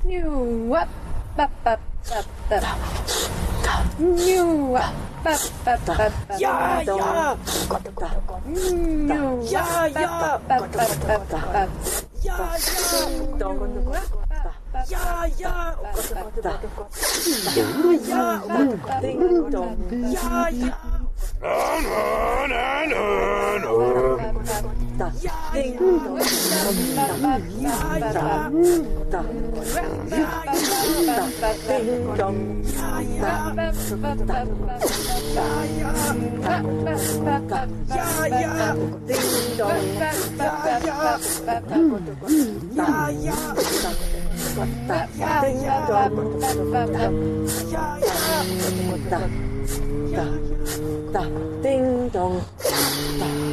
New up, up, up, up, up. New up, up, up, up, up. Yeah, yeah. New Yeah, up, yeah. up, up, up, up, up. Yeah, yeah. Yeah, yeah. Ding dong.